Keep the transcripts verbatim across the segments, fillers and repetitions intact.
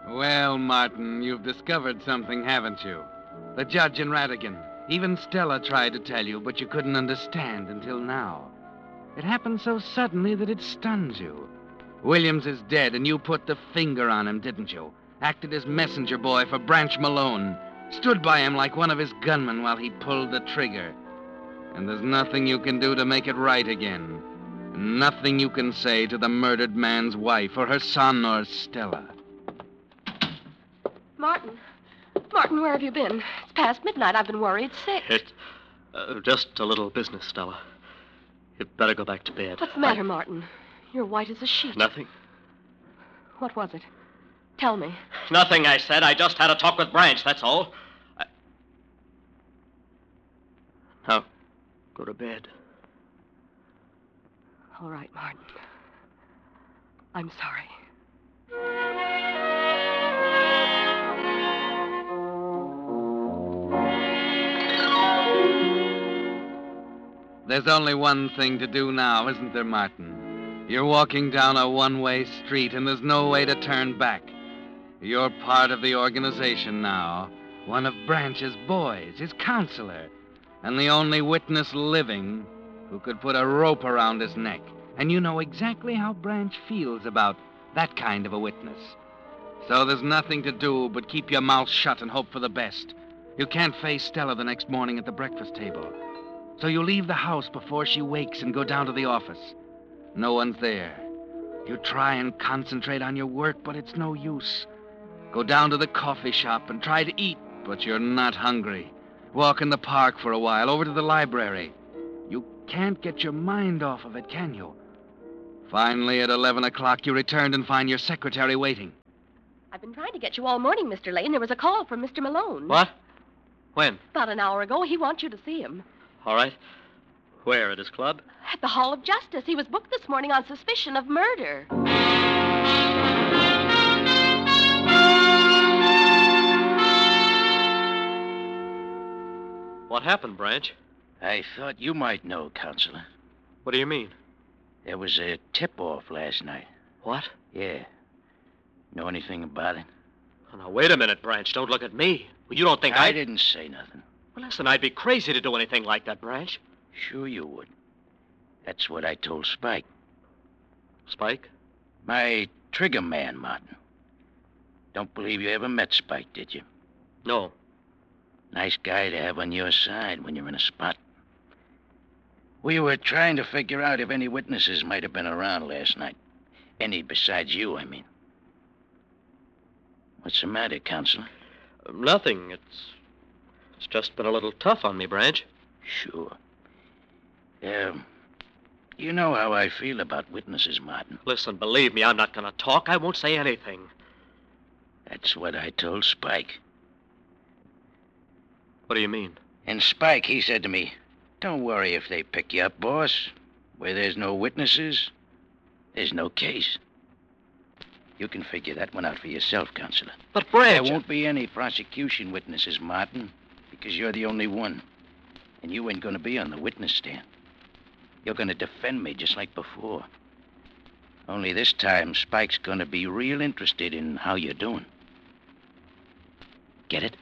Well, Martin, you've discovered something, haven't you? The judge and Radigan. Even Stella tried to tell you, but you couldn't understand until now. It happened so suddenly that it stuns you. Williams is dead, and you put the finger on him, didn't you? Acted as messenger boy for Branch Malone. Stood by him like one of his gunmen while he pulled the trigger. And there's nothing you can do to make it right again. Nothing you can say to the murdered man's wife or her son or Stella. Martin. Martin, where have you been? It's past midnight. I've been worried sick. It's uh, just a little business, Stella. You'd better go back to bed. What's the matter, I... Martin? You're white as a sheet. Nothing. What was it? Tell me. Nothing, I said. I just had a talk with Branch, that's all. I... Now, go to bed. All right, Martin. I'm sorry. There's only one thing to do now, isn't there, Martin? You're walking down a one-way street, and there's no way to turn back. You're part of the organization now, one of Branch's boys, his counselor, and the only witness living who could put a rope around his neck. And you know exactly how Branch feels about that kind of a witness. So there's nothing to do but keep your mouth shut and hope for the best. You can't face Stella the next morning at the breakfast table. So you leave the house before she wakes and go down to the office. No one's there. You try and concentrate on your work, but it's no use. Go down to the coffee shop and try to eat, but you're not hungry. Walk in the park for a while, over to the library. You can't get your mind off of it, can you? Finally, at eleven o'clock, you returned and find your secretary waiting. I've been trying to get you all morning, Mister Lane. There was a call from Mister Malone. What? When? About an hour ago. He wants you to see him. All right. Where, at his club? At the Hall of Justice. He was booked this morning on suspicion of murder. What happened, Branch? I thought you might know, Counselor. What do you mean? There was a tip-off last night. What? Yeah. Know anything about it? Oh, now, wait a minute, Branch. Don't look at me. Well, you don't think I... I didn't say nothing. Well, listen, I'd be crazy to do anything like that, Branch. Sure you would. That's what I told Spike. Spike? My trigger man, Martin. Don't believe you ever met Spike, did you? No. Nice guy to have on your side when you're in a spot. We were trying to figure out if any witnesses might have been around last night. Any besides you, I mean. What's the matter, Counselor? Uh, nothing. It's... It's just been a little tough on me, Branch. Sure. Um, you know how I feel about witnesses, Martin. Listen, believe me, I'm not going to talk. I won't say anything. That's what I told Spike. What do you mean? And Spike, he said to me, don't worry if they pick you up, boss. Where there's no witnesses, there's no case. You can figure that one out for yourself, Counselor. But, Branch... There won't be any prosecution witnesses, Martin, because you're the only one. And you ain't going to be on the witness stand. You're going to defend me just like before. Only this time, Spike's going to be real interested in how you're doing. Get it?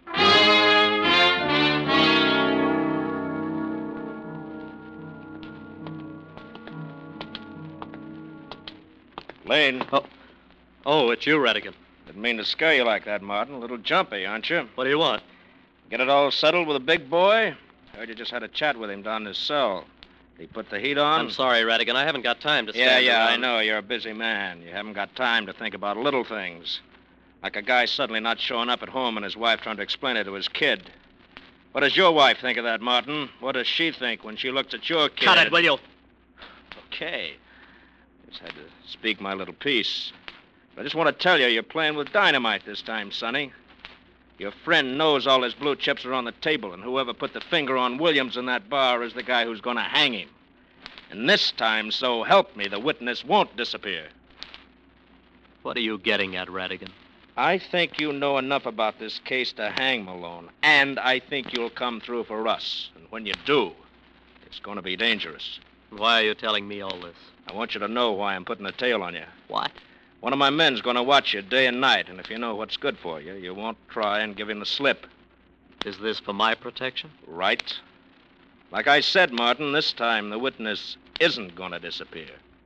Lane. Oh, oh, it's you, Radigan. Didn't mean to scare you like that, Martin. A little jumpy, aren't you? What do you want? Get it all settled with a big boy? Heard you just had a chat with him down in his cell. Did he put the heat on? I'm sorry, Radigan. I haven't got time to Yeah, stand yeah, around. I know. You're a busy man. You haven't got time to think about little things. Like a guy suddenly not showing up at home and his wife trying to explain it to his kid. What does your wife think of that, Martin? What does she think when she looks at your kid? Cut it, will you? Okay. Just had to speak my little piece. But I just want to tell you, you're playing with dynamite this time, Sonny. Your friend knows all his blue chips are on the table, and whoever put the finger on Williams in that bar is the guy who's going to hang him. And this time, so help me, the witness won't disappear. What are you getting at, Radigan? I think you know enough about this case to hang Malone, and I think you'll come through for us. And when you do, it's going to be dangerous. Why are you telling me all this? I want you to know why I'm putting a tail on you. What? One of my men's going to watch you day and night, and if you know what's good for you, you won't try and give him the slip. Is this for my protection? Right. Like I said, Martin, this time the witness isn't going to disappear.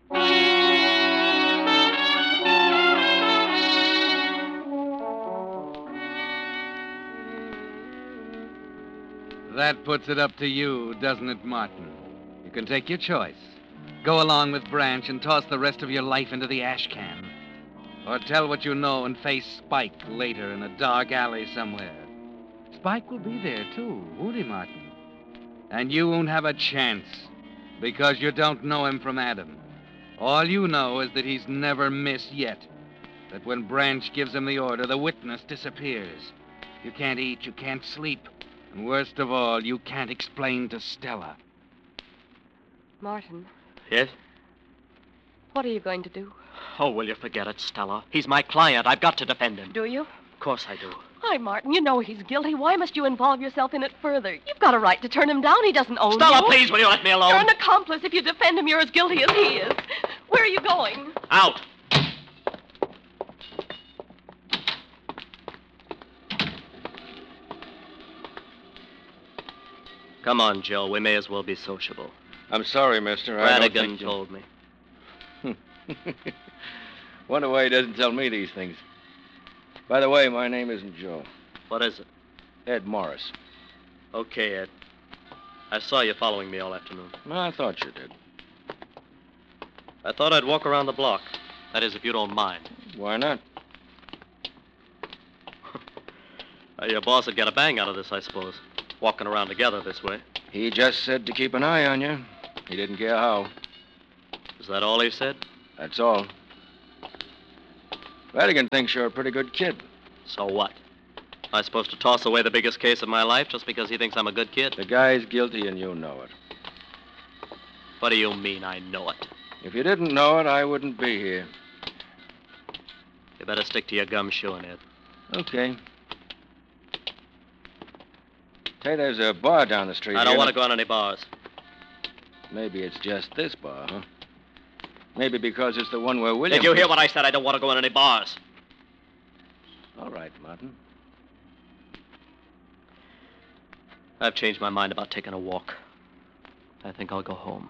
That puts it up to you, doesn't it, Martin? You can take your choice. Go along with Branch and toss the rest of your life into the ash can. Or tell what you know and face Spike later in a dark alley somewhere. Spike will be there, too, won't he, Martin? And you won't have a chance, because you don't know him from Adam. All you know is that he's never missed yet. That when Branch gives him the order, the witness disappears. You can't eat, you can't sleep. And worst of all, you can't explain to Stella. Martin, Yes? what are you going to do? Oh, will you forget it, Stella? He's my client. I've got to defend him. Do you? Of course I do. Why, Martin, you know he's guilty. Why must you involve yourself in it further? You've got a right to turn him down. He doesn't own Stella, you. please, will you let me alone? You're an accomplice. If you defend him, you're as guilty as he is. Where are you going? Out. Come on, Joe. We may as well be sociable. I'm sorry, mister. I don't Radigan think you- told me. Wonder why he doesn't tell me these things. By the way, my name isn't Joe. What is it? Ed Morris. Okay, Ed. I saw you following me all afternoon. Well, I thought you did. I thought I'd walk around the block. That is, if you don't mind. Why not? Uh, your boss would get a bang out of this, I suppose. Walking around together this way. He just said to keep an eye on you. He didn't care how. Is that all he said? That's all. Radigan thinks you're a pretty good kid. So what? Am I supposed to toss away the biggest case of my life just because he thinks I'm a good kid? The guy's guilty and you know it. What do you mean I know it? If you didn't know it, I wouldn't be here. You better stick to your gumshoeing, Ed. Okay. Hey, there's a bar down the street. I don't here. want to go on any bars. Maybe it's just this bar, huh? Maybe because it's the one where William... Did you hear what I said? I don't want to go on any bars. All right, Martin. I've changed my mind about taking a walk. I think I'll go home.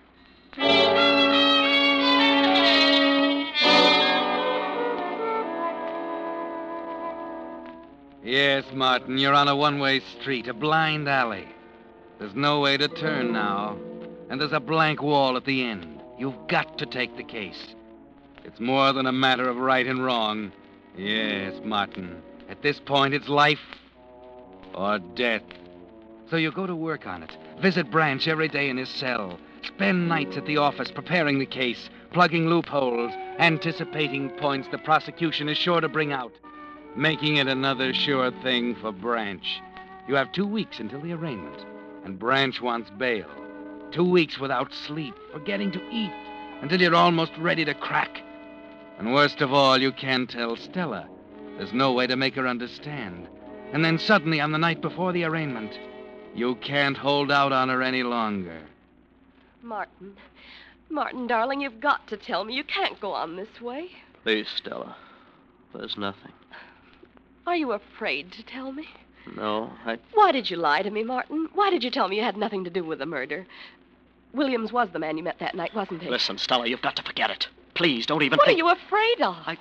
Yes, Martin, you're on a one-way street, a blind alley. There's no way to turn now, and there's a blank wall at the end. You've got to take the case. It's more than a matter of right and wrong. Yes, Martin. At this point, it's life or death. So you go to work on it. Visit Branch every day in his cell. Spend nights at the office preparing the case, plugging loopholes, anticipating points the prosecution is sure to bring out, making it another sure thing for Branch. You have two weeks until the arraignment, and Branch wants bail. Two weeks without sleep, forgetting to eat, until you're almost ready to crack. And worst of all, you can't tell Stella. There's no way to make her understand. And then suddenly, on the night before the arraignment, you can't hold out on her any longer. Martin. Martin, darling, you've got to tell me. You can't go on this way. Please, Stella. There's nothing. Are you afraid to tell me? No, I... Why did you lie to me, Martin? Why did you tell me you had nothing to do with the murder? Williams was the man you met that night, wasn't he? Listen, Stella, you've got to forget it. Please, don't even What think... are you afraid of? I...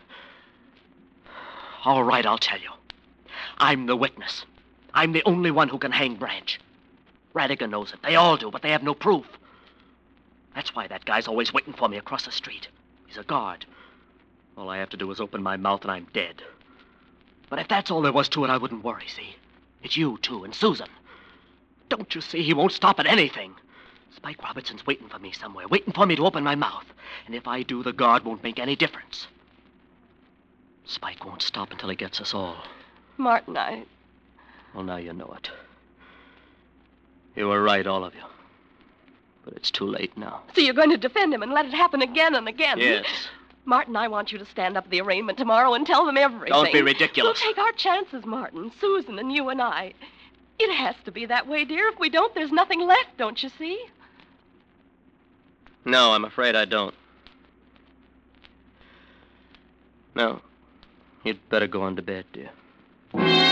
All right, I'll tell you. I'm the witness. I'm the only one who can hang Branch. Radigan knows it. They all do, but they have no proof. That's why that guy's always waiting for me across the street. He's a guard. All I have to do is open my mouth and I'm dead. But if that's all there was to it, I wouldn't worry, see? It's you, too, and Susan. Don't you see? He won't stop at anything. Spike Robertson's waiting for me somewhere, waiting for me to open my mouth. And if I do, the guard won't make any difference. Spike won't stop until he gets us all. Martin, I... Well, now you know it. You were right, all of you. But it's too late now. So you're going to defend him and let it happen again and again? Yes. Martin, I want you to stand up at the arraignment tomorrow and tell them everything. Don't be ridiculous. We'll take our chances, Martin. Susan and you and I. It has to be that way, dear. If we don't, there's nothing left, don't you see? No, I'm afraid I don't. No. You'd better go on to bed, dear.